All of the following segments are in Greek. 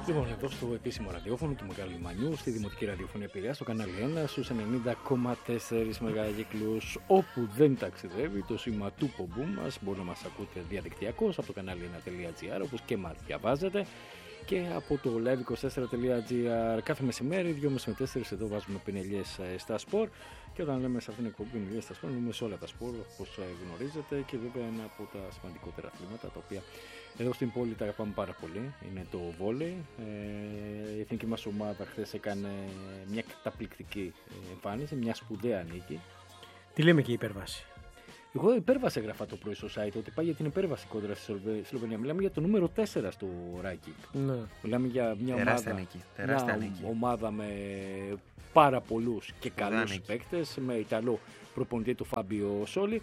Λοιπόν, εδώ στο επίσημο ραδιόφωνο του Μεγάλου Λιμανιού, στη Δημοτική Ραδιοφωνία Πειραιάς, στο κανάλι 1, στους 90,4 μεγακύκλους, όπου δεν ταξιδεύει το σήμα του πομπού μας. Μπορεί να μας ακούτε διαδικτυακώς από το κανάλι 1.gr, όπως και μας διαβάζετε, και από το live24.gr. Κάθε μεσημέρι, 2.30 με 4, εδώ βάζουμε πινελιές στα σπορ. Και όταν λέμε σε αυτήν την εκπομπή πινελιές στα σπορ, λέμε σε όλα τα σπορ, όπως γνωρίζετε. Και βέβαια ένα από τα σημαντικότερα αθλήματα, τα οποία εδώ στην πόλη τα αγαπάμε πάρα πολύ, είναι το βόλεϊ. Η εθνική μας ομάδα χθες έκανε μια καταπληκτική εμφάνιση, μια σπουδαία νίκη. Τι λέμε και υπέρβαση? Εγώ υπέρβαση έγραφα το πρωί στο site, ότι πάει για την υπέρβαση κόντρα στη Σλοβενία. Μιλάμε για το νούμερο 4 στο ranking. Ναι. Μιλάμε για μια τεράστια ομάδα με πάρα πολλούς και καλούς παίκτες, με Ιταλό προπονητή του Φάμπιο Σόλι.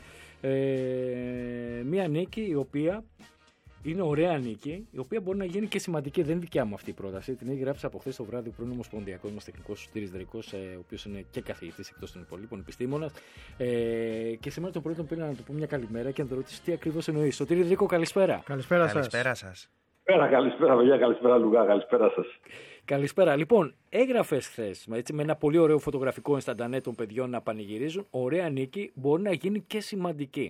Μια νίκη η οποία είναι ωραία νίκη, η οποία μπορεί να γίνει και σημαντική. Δεν είναι δικιά μου αυτή η πρόταση. Την έχει γράψει από χθες το βράδυ πρώην ομοσπονδιακός μας τεχνικός Σωτήρης Δραϊκός, ο οποίος είναι και καθηγητής εκτός των υπολείπων επιστήμονας. Και σήμερα τον πρωί τον πήρα να του πω μια καλημέρα και να τον ρωτήσω τι ακριβώς εννοεί. Σωτήρη Δραϊκό, καλησπέρα. Καλησπέρα σας. Καλησπέρα, παιδιά, καλησπέρα, Λουκά, καλησπέρα σας. Καλησπέρα. Λοιπόν, έγραφες χθες με ένα πολύ ωραίο φωτογραφικό ενσταντανέ των παιδιών να πανηγυρίζουν. Ωραία νίκη, μπορεί να γίνει και σημαντική.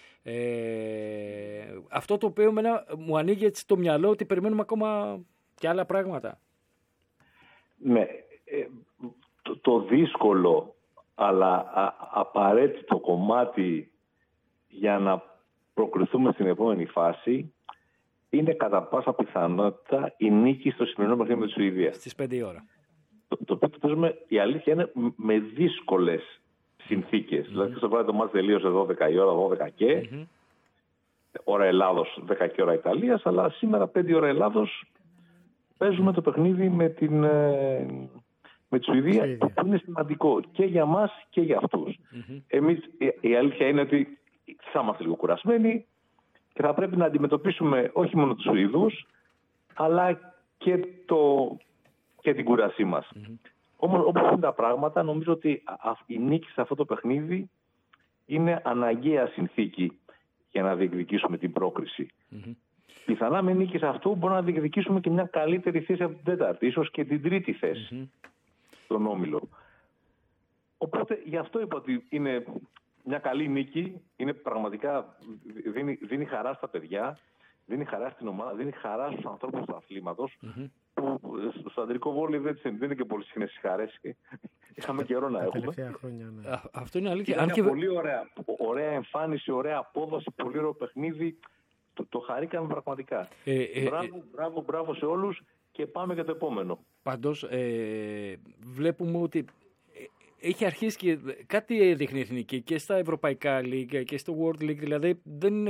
Αυτό το οποίο μου ανοίγει έτσι το μυαλό, ότι περιμένουμε ακόμα και άλλα πράγματα. Ναι, το δύσκολο αλλά απαραίτητο κομμάτι για να προκριθούμε στην επόμενη φάση είναι κατά πάσα πιθανότητα η νίκη στο σημερινό παιχνίδι με τη Σουηδία. Στις 5 η ώρα. Το οποίο παίζουμε, η αλήθεια είναι, με δύσκολες συνθήκες. Δηλαδή στο βράδυ το μάτς τελείωσε 12 η ώρα, 12 και ώρα Ελλάδος, 10 και ώρα Ιταλίας, αλλά σήμερα 5 ώρα Ελλάδος παίζουμε το παιχνίδι με τη Σουηδία, που είναι σημαντικό και για μας και για αυτούς. Εμείς, η αλήθεια είναι ότι θα είμαστε λίγο κουρασμένοι και θα πρέπει να αντιμετωπίσουμε όχι μόνο τους Σουηδούς, αλλά και την κουρασή μας. Όμως, όπως είναι τα πράγματα, νομίζω ότι η νίκη σε αυτό το παιχνίδι είναι αναγκαία συνθήκη για να διεκδικήσουμε την πρόκριση. Πιθανά με νίκη σε αυτό μπορούμε να διεκδικήσουμε και μια καλύτερη θέση από την τέταρτη, ίσως και την τρίτη θέση στον όμιλο. Οπότε γι' αυτό είπα ότι είναι μια καλή νίκη, είναι πραγματικά, δίνει χαρά στα παιδιά, δίνει χαρά στην ομάδα, δίνει χαρά στους ανθρώπους του αθλήματος, που στο αντρικό βόλεϊ δεν είναι και πολύ συχνές οι χαρές. Είχαμε καιρό να έχουμε. Χρόνια, ναι. Αυτό είναι αλήθεια. Είναι μια πολύ ωραία εμφάνιση, ωραία απόδοση, πολύ ωραίο παιχνίδι. Το χαρήκαμε πραγματικά. Μπράβο σε όλους και πάμε για το επόμενο. Πάντως βλέπουμε ότι έχει αρχίσει και κάτι έδειχνε η Εθνική και στα Ευρωπαϊκά League και στο World League. Δηλαδή δεν είναι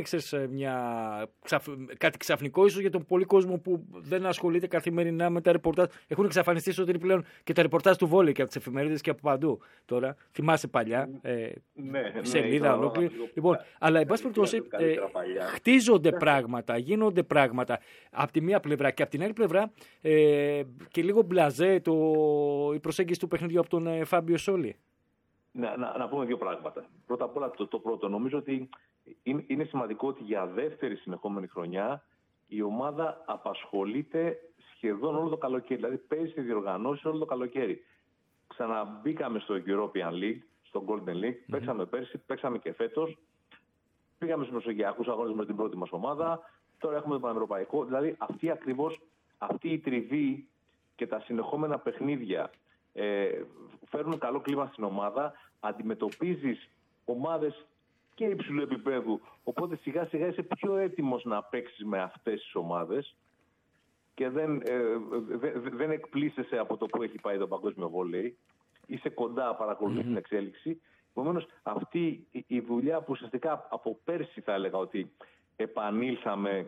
κάτι ξαφνικό, ίσως για τον πολύ κόσμο που δεν ασχολείται καθημερινά με τα ρεπορτάζ. Έχουν εξαφανιστεί σωτήρι πλέον και τα ρεπορτάζ του βόλεϊ και από τις εφημερίδες και από παντού. Τώρα θυμάσαι παλιά, σελίδα ολόκληρη. Λοιπόν, αλλά εν πάση περιπτώσει χτίζονται πράγματα, γίνονται πράγματα από τη μία πλευρά και από την άλλη πλευρά και λίγο μπλαζέ η προσέγγιση του παιχνιδιού από τον Φάμπιο Σόλι. Να πούμε δύο πράγματα. Πρώτα απ' όλα το πρώτο. Νομίζω ότι είναι σημαντικό ότι για δεύτερη συνεχόμενη χρονιά η ομάδα απασχολείται σχεδόν όλο το καλοκαίρι. Δηλαδή παίζει τη διοργανώση όλο το καλοκαίρι. Ξαναμπήκαμε στο European League, στο Golden League. Παίξαμε πέρσι, παίξαμε και φέτος. Πήγαμε στους μεσογειακούς αγώνες με την πρώτη μας ομάδα. Τώρα έχουμε το πανευρωπαϊκό. Δηλαδή αυτή η τριβή και τα συνεχόμενα παιχνίδια φέρνουν καλό κλίμα στην ομάδα, αντιμετωπίζεις ομάδες και υψηλού επίπεδου, οπότε σιγά σιγά είσαι πιο έτοιμος να παίξεις με αυτές τις ομάδες και δεν εκπλήσεσαι από το που έχει πάει το παγκόσμιο βόλεϊ, είσαι κοντά, παρακολουθείς την εξέλιξη. Επομένως αυτή η δουλειά που ουσιαστικά από πέρσι θα έλεγα ότι επανήλθαμε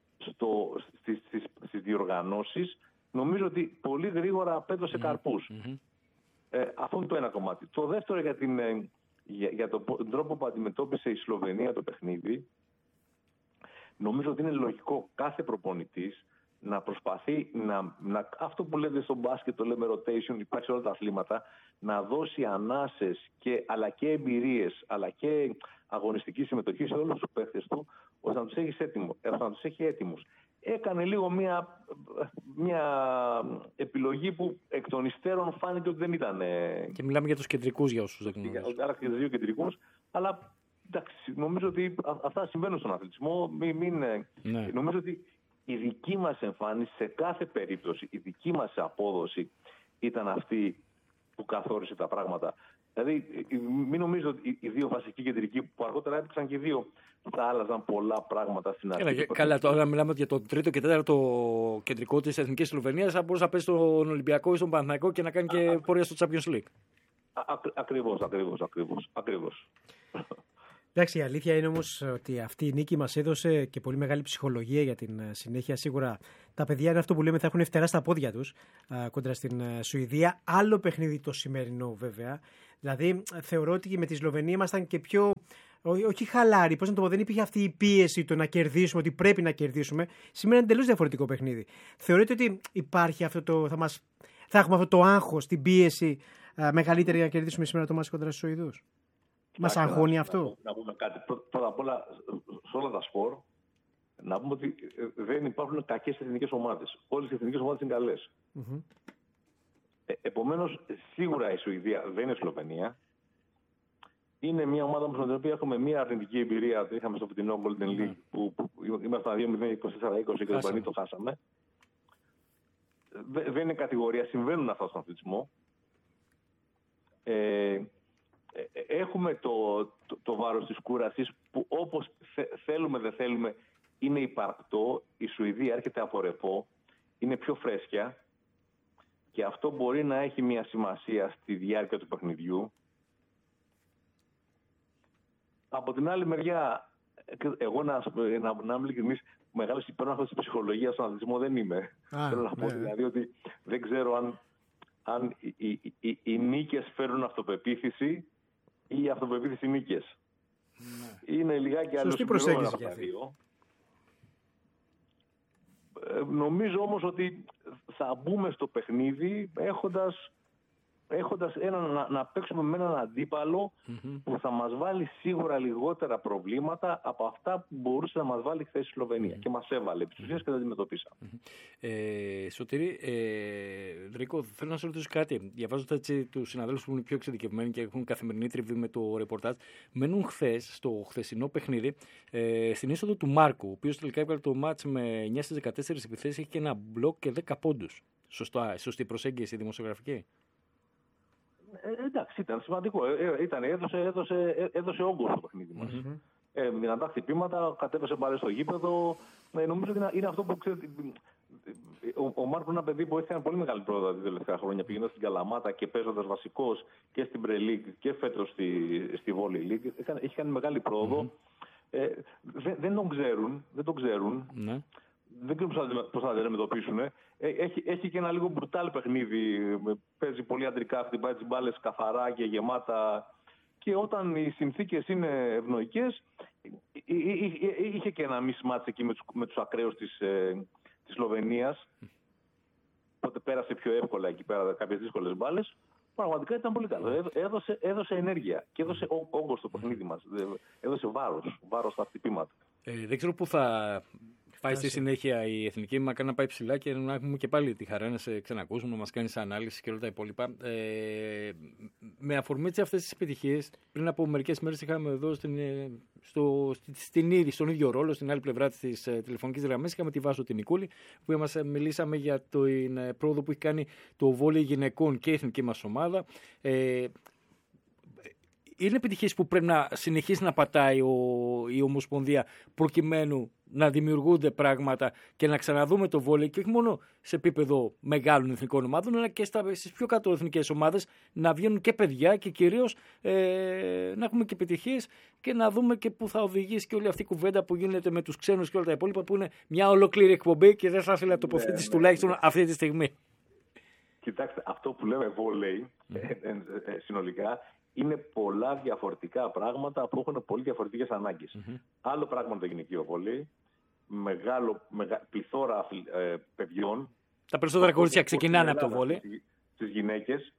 στις διοργανώσεις, νομίζω ότι πολύ γρήγορα απέδωσε καρπούς. Αυτό είναι το ένα κομμάτι. Το δεύτερο για τον τρόπο που αντιμετώπισε η Σλοβενία το παιχνίδι, νομίζω ότι είναι λογικό κάθε προπονητής να προσπαθεί αυτό που λέτε στο μπάσκετ, το λέμε rotation, υπάρχει σε όλα τα αθλήματα, να δώσει ανάσες αλλά και εμπειρίες, αλλά και αγωνιστική συμμετοχή σε όλους τους παίχτες του, ώστε να τους έχει έτοιμους. Έκανε λίγο μια επιλογή που εκ των υστέρων φάνηκε ότι δεν ήταν. Και μιλάμε για τους κεντρικούς, για όσους δεν γνωρίζουν. Άρα και τους δύο κεντρικούς, αλλά εντάξει, νομίζω ότι αυτά συμβαίνουν στον αθλητισμό. Ναι. Νομίζω ότι η δική μας εμφάνιση, σε κάθε περίπτωση, η δική μας απόδοση ήταν αυτή που καθόρισε τα πράγματα. Δηλαδή, μην νομίζω ότι οι δύο βασικοί κεντρικοί που αργότερα έπαιξαν και οι δύο θα άλλαζαν πολλά πράγματα στην αρχή. Καλά, τώρα μιλάμε για το τρίτο και τέταρτο κεντρικό της Εθνικής Σλοβενίας. Θα μπορούσε να πέσει στον Ολυμπιακό ή στον Παναθηναϊκό και να κάνει και πορεία στο Champions League. Ακριβώς. Εντάξει, η αλήθεια είναι όμως ότι αυτή η νίκη μας έδωσε και πολύ μεγάλη ψυχολογία για την συνέχεια. Σίγουρα τα παιδιά είναι αυτό που λέμε, θα έχουν φτερά στα πόδια τους κόντρα στην Σουηδία. Άλλο παιχνίδι το σημερινό βέβαια. Δηλαδή θεωρώ ότι με τη Σλοβενία ήμασταν και πιο, όχι χαλάροι, πώς να το πω, δεν υπήρχε αυτή η πίεση το να κερδίσουμε, ότι πρέπει να κερδίσουμε. Σήμερα είναι εντελώς διαφορετικό παιχνίδι. Θεωρείτε ότι υπάρχει αυτό θα έχουμε αυτό το άγχος, την πίεση μεγαλύτερη για να κερδίσουμε σήμερα το μάτς κόντρα στους Σουηδούς? Μας αγχώνει αυτό? Να πούμε κάτι. Πρώτα απ' όλα, σε όλα τα σπορ, να πούμε ότι δεν υπάρχουν κακές εθνικές ομάδες. Όλες οι εθνικές ομάδες είναι καλές. Mm-hmm. Επομένως, σίγουρα η Σουηδία δεν είναι Σλοβενία. Είναι μια ομάδα με την οποία έχουμε μια αρνητική εμπειρία. Το είχαμε στο φετινό Golden League που ήμασταν 2-0, 24-20 και το Πανί το χάσαμε. Δεν είναι κατηγορία, συμβαίνουν αυτά στον αθλητισμό. Έχουμε το βάρος της κούρασης που όπως θέλουμε δεν θέλουμε είναι υπαρκτό. Η Σουηδία έρχεται από ρεπό, είναι πιο φρέσκια και αυτό μπορεί να έχει μια σημασία στη διάρκεια του παιχνιδιού. Από την άλλη μεριά, εγώ να είμαι ειλικρινής, μεγάλος υπέρμαχος της ψυχολογίας στον αθλητισμό δεν είμαι. Θέλω να πω δηλαδή ότι δεν ξέρω αν οι νίκες φέρνουν αυτοπεποίθηση ή η αυτοπεποίθηση νίκες. Ναι. Είναι λιγάκι αλληλοσυμπληρώμενα αυτά τα δύο. Νομίζω όμως ότι θα μπούμε στο παιχνίδι έχοντας να παίξουμε με έναν αντίπαλο που θα μας βάλει σίγουρα λιγότερα προβλήματα από αυτά που μπορούσε να μας βάλει χθες η Σλοβενία. Και μας έβαλε επί της ουσίας και τα αντιμετωπίσαμε. Σωτήρη, Ρίκο, θέλω να σε ρωτήσω κάτι. Διαβάζοντας τους συναδέλφους που είναι πιο εξειδικευμένοι και έχουν καθημερινή τριβή με το ρεπορτάζ, μένουν χθες, στο χθεσινό παιχνίδι, στην είσοδο του Μάρκου, ο οποίος τελικά έβγαλε το μάτς με 9 στις 14 επιθέσεις, έχει και ένα μπλοκ και 10 πόντους. Σωστή προσέγγιση δημοσιογραφική? Εντάξει, ήταν σημαντικό. Έδωσε όγκο στο παιχνίδι μας. Δυνατά χτυπήματα, κατέβασε μπάλες στο γήπεδο. Νομίζω ότι είναι αυτό που ξέρετε. Ο Μάρκο είναι ένα παιδί που έχει κάνει πολύ μεγάλη πρόοδο τα τελευταία χρόνια. Πηγαίνοντας στην Καλαμάτα και παίζοντας βασικός και στην Pre League και φέτος στη Volley League. Έχει κάνει μεγάλη πρόοδο. Δεν τον ξέρουν. Δεν ξέρουν πώς θα την αντιμετωπίσουν. Έχει και ένα λίγο μπρουτάλ παιχνίδι. Παίζει πολύ αντρικά, χτυπάει τις μπάλες καθαρά και γεμάτα. Και όταν οι συνθήκες είναι ευνοϊκές, είχε και ένα mismatch εκεί με τους ακραίους της Σλοβενίας. Οπότε πέρασε πιο εύκολα εκεί πέρα κάποιες δύσκολες μπάλες. Πραγματικά ήταν πολύ καλό. Έδωσε ενέργεια και έδωσε όγκο στο παιχνίδι μας. Έδωσε βάρος στα χτυπήματα. Δεν ξέρω πού θα πάει στη συνέχεια η εθνική, μακάρι να πάει ψηλά και να έχουμε και πάλι τη χαρά να σε ξανακούσουμε, να μας κάνεις ανάλυση και όλα τα υπόλοιπα. Με αφορμή αυτές τις επιτυχίες, πριν από μερικές μέρες είχαμε εδώ στον ίδιο ρόλο, στην άλλη πλευρά της τηλεφωνικής γραμμής, είχαμε τη Βάσο την Νικούλη, που μιλήσαμε για την πρόοδο που έχει κάνει το βόλεϊ γυναικών και η εθνική μας ομάδα. Είναι επιτυχίες που πρέπει να συνεχίσει να πατάει η Ομοσπονδία προκειμένου να δημιουργούνται πράγματα και να ξαναδούμε το βόλεϊ και όχι μόνο σε επίπεδο μεγάλων εθνικών ομάδων, αλλά και στις πιο κάτω εθνικές ομάδες να βγαίνουν και παιδιά και κυρίως να έχουμε και επιτυχίες και να δούμε και πού θα οδηγήσει και όλη αυτή η κουβέντα που γίνεται με τους ξένους και όλα τα υπόλοιπα, που είναι μια ολόκληρη εκπομπή και δεν θα ήθελα να τοποθετήσει τουλάχιστον αυτή τη στιγμή. Κοιτάξτε, αυτό που λέμε βόλεϊ συνολικά είναι πολλά διαφορετικά πράγματα που έχουν πολύ διαφορετικές ανάγκες. Άλλο πράγμα το γυναικείο βόλεϊ, πληθώρα παιδιών. Τα περισσότερα κορίτσια ξεκινάνε από το βόλεϊ. Στις γυναίκες,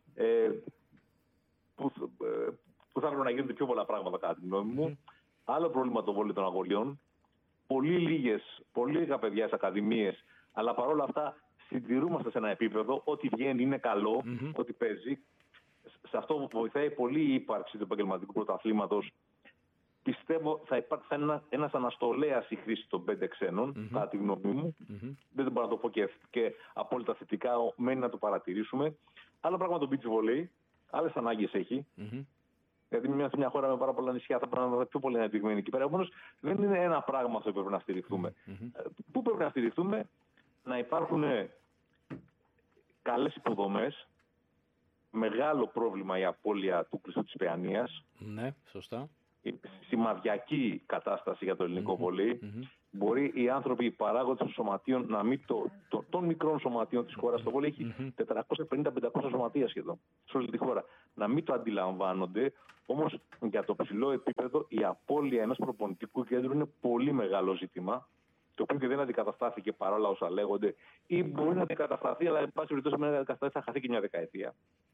που θα έπρεπε να γίνονται πιο πολλά πράγματα κατά τη γνώμη μου. Άλλο πρόβλημα το βόλεϊ των αγοριών. Πολύ λίγα παιδιά στις ακαδημίες, αλλά παρόλα αυτά συντηρούμαστε σε ένα επίπεδο, ό,τι βγαίνει είναι καλό, ό,τι παίζει. Σε αυτό βοηθάει πολύ η ύπαρξη του επαγγελματικού πρωταθλήματος. Πιστεύω θα υπάρχει ένας αναστολέας η χρήση των 5 ξένων, κατά τη γνώμη μου. Δεν μπορώ να το πω και απόλυτα θετικά, μένει να το παρατηρήσουμε. Άλλο πράγμα το beach volley, άλλες ανάγκες έχει. Γιατί μια χώρα με πάρα πολλά νησιά θα πρέπει να είναι πιο πολύ ανεπτυγμένη εκεί πέρα. Επομένως, δεν είναι ένα πράγμα αυτό που πρέπει να στηριχθούμε. Πού πρέπει να στηριχθούμε? Να υπάρχουν καλές υποδομές. Μεγάλο πρόβλημα η απώλεια του κλειστού της Παιανίας. Ναι, σωστά. Σημαδιακή κατάσταση για το ελληνικό βολέι. Μπορεί οι άνθρωποι, οι παράγοντες των σωματείων, να μην των μικρών σωματείων της χώρας, το βολέι έχει 450-500 σωματεία σχεδόν σε όλη τη χώρα, να μην το αντιλαμβάνονται. Όμως για το ψηλό επίπεδο η απώλεια ενός προπονητικού κέντρου είναι πολύ μεγάλο ζήτημα, το οποίο και δεν αντικαταστάθηκε παρόλα όσα λέγονται, ή μπορεί να αντικατασταθεί, αλλά εν πάση περιπτώσει με αντικατασταθεί θα χαθεί και μια δεκαετία.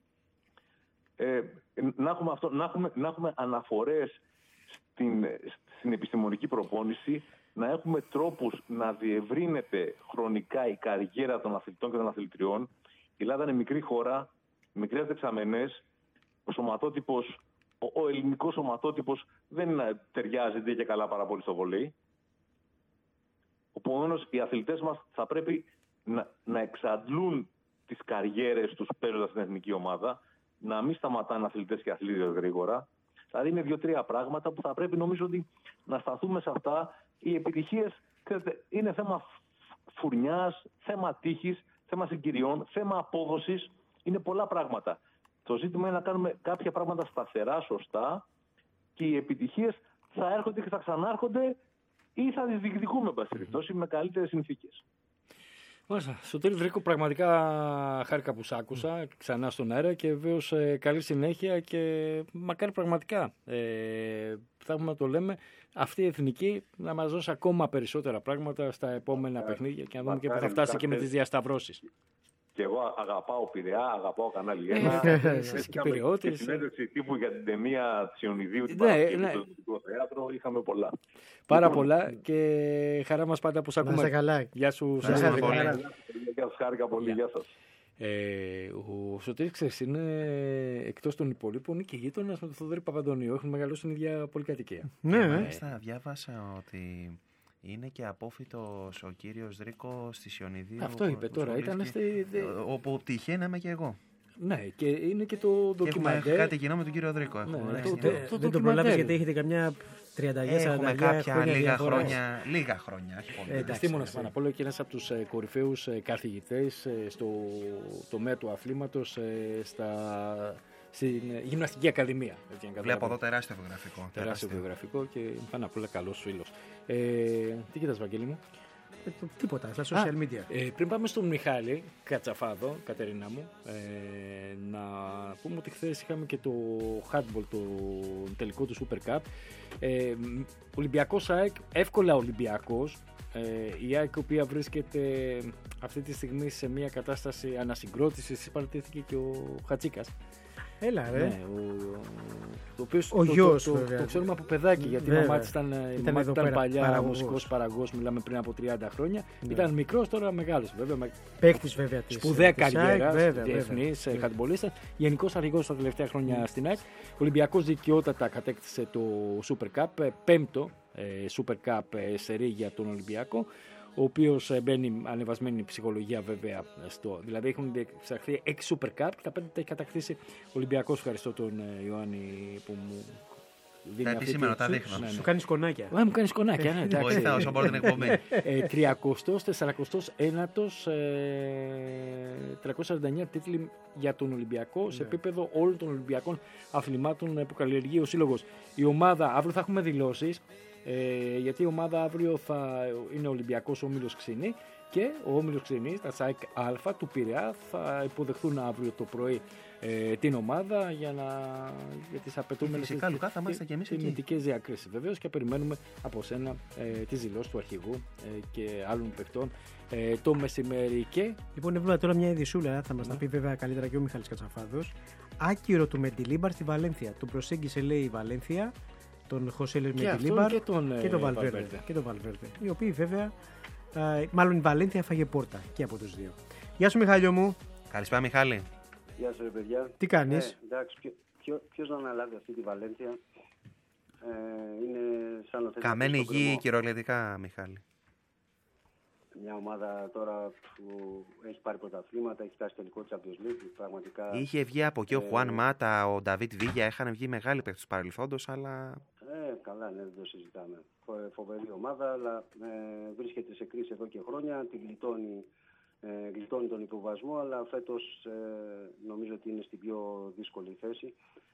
Να έχουμε αναφορές στην επιστημονική προπόνηση, να έχουμε τρόπους να διευρύνεται χρονικά η καριέρα των αθλητών και των αθλητριών. Η Ελλάδα είναι μικρή χώρα, μικρές δεξαμενές, ο ελληνικός σωματότυπος δεν ταιριάζει και καλά πάρα πολύ στο βολέι. Επομένως, οι αθλητές μας θα πρέπει να εξαντλούν τις καριέρες τους παίζοντας στην εθνική ομάδα, να μην σταματάνε αθλητές και αθλήτριες γρήγορα. Δηλαδή είναι 2-3 πράγματα που θα πρέπει, νομίζω, ότι να σταθούμε σε αυτά. Οι επιτυχίες, ξέρετε, είναι θέμα φουρνιάς, θέμα τύχης, θέμα συγκυριών, θέμα απόδοσης. Είναι πολλά πράγματα. Το ζήτημα είναι να κάνουμε κάποια πράγματα σταθερά, σωστά, και οι επιτυχίες θα έρχονται και θα ξανάρχονται ή θα τις διεκδικούμε, με καλύτερες συνθήκες. Μάλιστα. Σωτήρη Βρίκο, πραγματικά χάρηκα που σ' άκουσα ξανά στον αέρα και βεβαίως καλή συνέχεια και μακάρι πραγματικά θα έχουμε να το λέμε αυτή η εθνική να μας δώσει ακόμα περισσότερα πράγματα στα επόμενα παιχνίδια και να δούμε και που θα φτάσει και με τις διασταυρώσεις. Και εγώ αγαπάω Πειραιά, αγαπάω Κανάλι 1. Εσείς και Πειριώτες. Συνέντευξη τύπου για την ταινία Τσιονιδίου, την Παρασκευή στο Δημοτικό Θέατρο, είχαμε πολλά. Πάρα πολλά και χαρά μας πάντα που σ' ακούμε. Γεια σου. Γεια σας, χάρηκα πολύ. Γεια σας. Ο Σωτήρης, ξέρεις, είναι εκτός των υπολείπων και γείτονας με τον Θοδωρή Παπαντονίου. Έχουν μεγαλώσει στην ίδια πολυκατοικία. Ναι, διάβασα ότι είναι και απόφοιτος ο κύριος Δρίκο στη Σιονιδίου. Αυτό είπε τώρα. Ήταν όπου τυχαία να είμαι και εγώ. Ναι, και είναι και το ντοκιμαντέρ. Έχουμε κάτι κοινό με τον κύριο Δρίκο. Δεν το προλάβεις γιατί έχετε καμιά 30-40 έχουμε κάποια λίγα χρόνια. Επιστήμονας Παναπόλαιο και ένας από τους κορυφαίους καθηγητές στο τομέα του αθλήματος στην Γυμναστική Ακαδημία. Βλέπω εδώ τεράστιο βιογραφικό και πάρα πολύ καλός φίλος. Τι κοίτας, Βαγγέλη μου? Τίποτα, στα social media. Πριν πάμε στον Μιχάλη Κατσαφάδο, Κατερίνα μου, να πούμε ότι χθες είχαμε και το handball, το τελικό του Super Cup. Ολυμπιακός ΑΕΚ, εύκολα Ολυμπιακός. Η ΑΕΚ, η οποία βρίσκεται αυτή τη στιγμή σε μια κατάσταση ανασυγκρότησης, παρατήθηκε και ο Χατσίκας. Έλα, ρε. Ναι, ο γιος, το ξέρουμε από παιδάκι, γιατί η μαμά της ήταν παλιά μουσικός παραγωγός, μιλάμε πριν από 30 χρόνια. Ναι. Ήταν μικρός, τώρα μεγάλος. Παίκτης βέβαια της. Σπουδαία καριέρα, διεθνής χαντμπολίστας. Γενικός αρχηγός τα τελευταία χρόνια στην ΑΕΚ. Ο Ολυμπιακός δικαιότατα κατέκτησε το Super Cup, πέμπτο Super Cup σερί για τον Ολυμπιακό, ο οποίος μπαίνει ανεβασμένη ψυχολογία βέβαια δηλαδή έχουν διεξαχθεί 6 Super Cup και τα 5 τα έχει κατακτήσει ο Ολυμπιακός. Ευχαριστώ τον Ιωάννη που μου δίνει αυτή σήμερα, τα δείχνω. Σου κάνει σκονάκια. Μου κάνει σκονάκια, ναι. Βοηθάω όσο μπορεί την εκπομπή. 349ος 349 τίτλοι για τον Ολυμπιακό σε επίπεδο όλων των Ολυμπιακών αθλημάτων που καλλιεργεί ο Σύλλογος. Η ομάδα, αύριο θα έχουμε δηλώσεις. Γιατί η ομάδα αύριο θα είναι Ολυμπιακός Όμιλος Ξινή και ο Όμιλος Ξινής, τα ΣΑΕΚ Α του Πειραιά, θα υποδεχθούν αύριο το πρωί την ομάδα για τις απαιτούμενες τιμητικές διακρίσεις. Βεβαίως και περιμένουμε από σένα τις δηλώσεις του αρχηγού και άλλων παιχτών το μεσημέρι. Λοιπόν, έχουμε τώρα μια ειδησούλα, θα μας τα πει βέβαια καλύτερα και ο Μιχάλης Κατσαφάδος. Άκυρο του Μεντιλίμπαρ στη Βαλένθια. Τον προσέγγισε, λέει, η Βαλένθια, τον Χωσέλερ Μεντιλίμπαρ και τον Βαλβέρντε. Οι οποίοι βέβαια, μάλλον η Βαλένθια έφαγε πόρτα και από τους δύο. Γεια σου Μιχάλιο μου. Καλησπέρα Μιχάλη. Γεια σας παιδιά. Τι κάνεις? Εντάξει, ποιος να αναλάβει αυτή τη Βαλένθια. Είναι σαν να θες Καμένη γη κυριολεκτικά, Μιχάλη. Μια ομάδα τώρα που έχει πάρει πρωταθλήματα, έχει φτάσει τελικό Champions League. Πραγματικά. Είχε βγει από εκεί ο Χουάν Μάτα, ο Νταβίτ Βίγια, είχαν βγει μεγάλοι παίκτες του παρελθόντος, αλλά. Καλά, ναι, δεν το συζητάμε. Φοβερή ομάδα, αλλά βρίσκεται σε κρίση εδώ και χρόνια. Την γλιτώνει τον υποβασμό, αλλά φέτος νομίζω ότι είναι στην πιο δύσκολη θέση.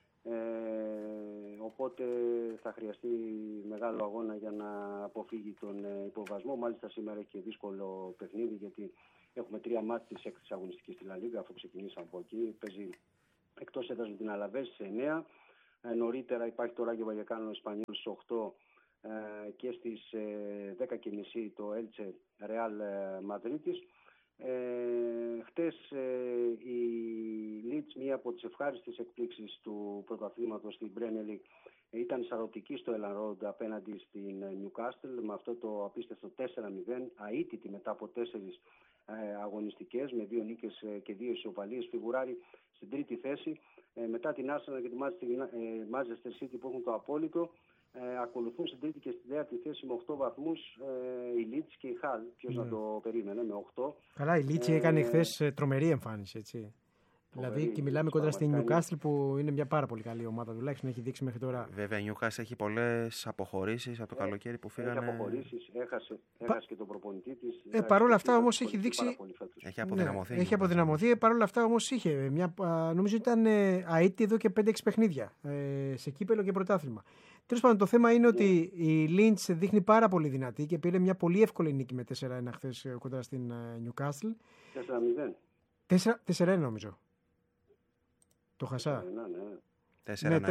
Οπότε θα χρειαστεί μεγάλο αγώνα για να αποφύγει τον υποβασμό. Μάλιστα σήμερα έχει και δύσκολο παιχνίδι, γιατί έχουμε 3 μάτς της 6ης αγωνιστικής στη Λα Λίγκα, αφού ξεκινήσαμε από εκεί. Παίζει εκτός έδρας με την Αλαβές σε 9. Νωρίτερα υπάρχει το Ράγιο Βαγεκάνο Ισπανιόλ στις 8 και στις 10:30 το Έλτσε Ρεάλ Μαδρίτης. Χτες η Leeds, μία από τις ευχάριστες εκπλήξεις του πρωταθλήματος στην Premier League, ήταν σαρωτική στο Elland Road απέναντι στην Newcastle με αυτό το απίστευτο 4-0, αίτητη μετά από 4 αγωνιστικές με 2 νίκες και 2 ισοπαλίες, φιγουράρει στην τρίτη θέση. Μετά την Arsenal και τη Manchester City που έχουν το απόλυτο, ακολουθούν στην τρίτη και στη τέταρτη θέση με 8 βαθμούς η Leeds και η Hull. Ποιος να το περίμενε με 8. Καλά, η Leeds έκανε χθες τρομερή εμφάνιση, έτσι. Δηλαδή και μιλάμε κοντά στην Newcastle που είναι μια πάρα πολύ καλή ομάδα, τουλάχιστον έχει δείξει μέχρι τώρα. Βέβαια η Newcastle έχει πολλές αποχωρήσεις από το καλοκαίρι που φύγανε. Έχει αποχωρήσεις, έχασε και τον προπονητή της. Παρ' όλα αυτά όμως έχει δείξει. Έχει αποδυναμωθεί. Έχει αποδυναμωθεί. Παρ' όλα αυτά όμως είχε μια. Νομίζω ήταν αίτητη εδώ και 5-6 παιχνίδια σε κύπελο και πρωτάθλημα. Τέλος πάντων, το θέμα είναι ότι η Leeds δείχνει πάρα πολύ δυνατή και πήρε μια πολύ εύκολη νίκη με 4-1 χθες κοντά στην Newcastle. 4-0. 4-1 νομίζω. Το χασά. 4-1.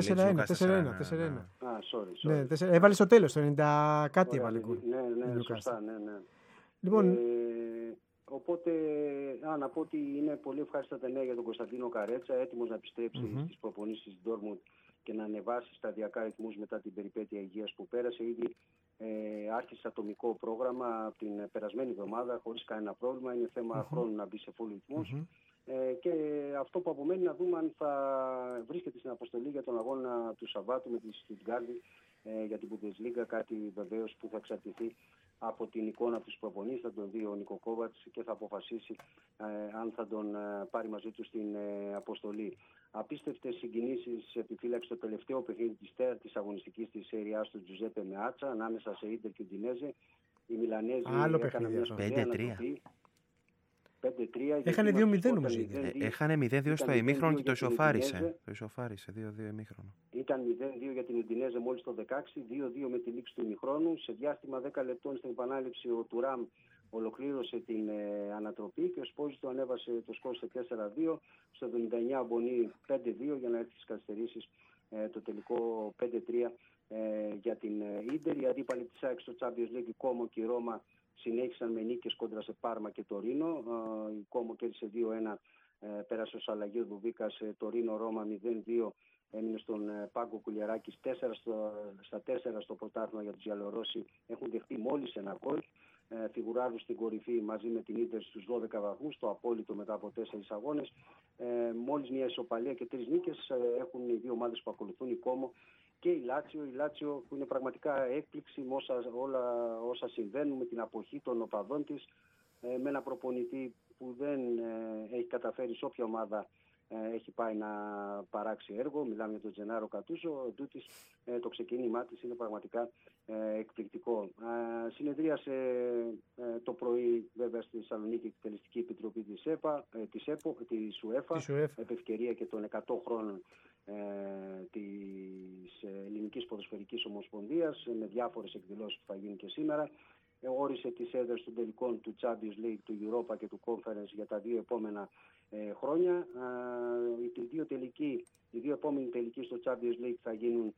Sorry. Έβαλε στο τέλος, το 90 κάτι έβαλε. Ναι, σωστά, ναι. Λοιπόν, οπότε, να πω ότι είναι πολύ ευχάριστα τα νέα για τον Κωνσταντίνο Καρέτσα, έτοιμος να επιστρέψει στις προπονήσεις της Dortmund και να ανεβάσει σταδιακά ρυθμούς μετά την περιπέτεια υγείας που πέρασε. Ήδη άρχισε ατομικό πρόγραμμα την περασμένη εβδομάδα χωρίς κανένα πρόβλημα. Είναι θέμα χρόνου να μπει σε full ρυθμούς. Και αυτό που απομένει να δούμε αν θα βρίσκεται στην αποστολή για τον αγώνα του Σαββάτου με τη Stuttgart για την Bundesliga, κάτι βεβαίως που θα εξαρτηθεί από την εικόνα του προπονητής. Θα τον δει ο Νίκο Κόβατς και θα αποφασίσει αν θα τον πάρει μαζί του στην αποστολή. Απίστευτες συγκινήσεις επιφύλαξε το τελευταίο παιχνίδι της τέταρτης αγωνιστικής της Serie A του Τζουζέπε Μεάτσα ανάμεσα σε Ίντερ και Ουντινέζε. Οι Μιλανέζοι έκαναν μια σπουδαία ανατροπή. 5-3. Έχανε 2-0 νομίζω. Έχανε 0-2 στο ημίχρονο και το ισοφάρισε. Το ισοφάρισε 2-2 ημίχρονο. Ήταν 0-2 για την Ουντινέζε μόλις το 16, 2-2 με τη λήξη του ημιχρόνου. Σε διάστημα 10 λεπτών στην επανάληψη ο Τουράμ ολοκλήρωσε την ανατροπή και ο Σπόζιτο ανέβασε το σκορ σε 4-2. Στο 79 Μπονί 5-2 για να έρθει στις καθυστερήσεις το τελικό 5-3 για την Ίντερ. Οι αντίπαλοι της ΑΕΚ στο Champions League, Κόμο και η Ρώμα, συνέχισαν με νίκες κόντρα σε Πάρμα και Τωρίνο. Η Κόμο κέρδισε 2-1, πέρασε ο Σαλαγίου Δουβίκας, Τωρίνο Ρώμα 0-2, έμεινε στον Πάγκο Κουλιαράκης 4 στα 4 στο πρωτάθλημα για τους Γιαλορώσοι. Έχουν δεχτεί μόλις ένα γκολ. Φιγουράρουν στην κορυφή μαζί με την Ίντερ στους 12 βαθμούς, το απόλυτο μετά από 4 αγώνες. Μόλις μια ισοπαλία και 3 νίκες έχουν οι δύο ομάδες που ακολουθούν, η Κόμο και η Λάτσιο που είναι πραγματικά έκπληξη με όλα όσα συμβαίνουν με την αποχή των οπαδών της, με ένα προπονητή που δεν έχει καταφέρει σε όποια ομάδα έχει πάει να παράξει έργο. Μιλάμε για τον Τζενάρο Κατούσο. Εντούτοις το ξεκίνημά της είναι πραγματικά εκπληκτικό. Συνεδρίασε το πρωί βέβαια στη Θεσσαλονίκη η Εκτελεστική Επιτροπή της UEFA, επ' ευκαιρία και των 100 χρόνων της Ελληνικής Ποδοσφαιρικής Ομοσπονδίας, με διάφορες εκδηλώσεις που θα γίνουν και σήμερα. Όρισε τις έδρες των τελικών του Champions League, του Europa και του Conference για τα δύο επόμενα χρόνια. Οι δύο επόμενοι τελικοί στο Champions League θα γίνουν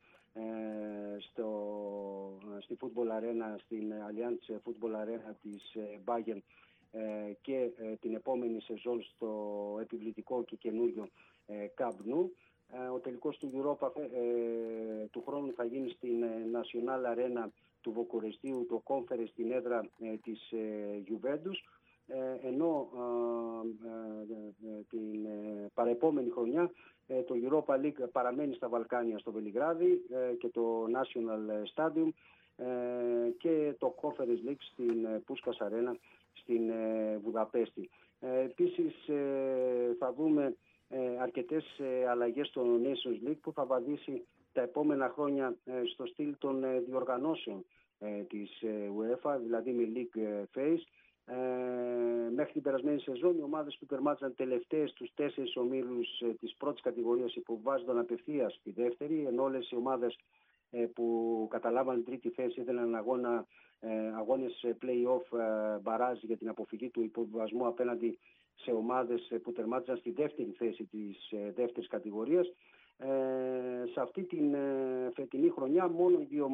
στη Football Arena, στην Allianz Football Arena της Bayern και την επόμενη σεζόν στο επιβλητικό και καινούριο Camp Nou. Ο τελικός του Europa του χρόνου θα γίνει στην National Arena του Βοκουρεστίου, το Conference στην έδρα της Juventus, ενώ την παρεπόμενη χρονιά το Europa League παραμένει στα Βαλκάνια στο Βελιγράδι και το National Stadium και το Conference League στην Puskas Arena στην Βουδαπέστη. Επίσης θα δούμε αρκετές αλλαγές στο Nations League που θα βαδίσει τα επόμενα χρόνια στο στυλ των διοργανώσεων της UEFA, δηλαδή με League Phase. Μέχρι την περασμένη σεζόν οι ομάδες που τερμάτισαν τελευταίες στους 4 ομίλους της πρώτης κατηγορίας υποβάζονταν απευθείας στη δεύτερη, ενώ όλες οι ομάδες που καταλάβαν τρίτη θέση ήθελαν αγώνες play-off μπαράζ για την αποφυγή του υποβιβασμού απέναντι σε ομάδες που τερμάτισαν στη δεύτερη θέση της δεύτερης κατηγορίας. Σε αυτή την φετινή χρονιά μόνο οι δύο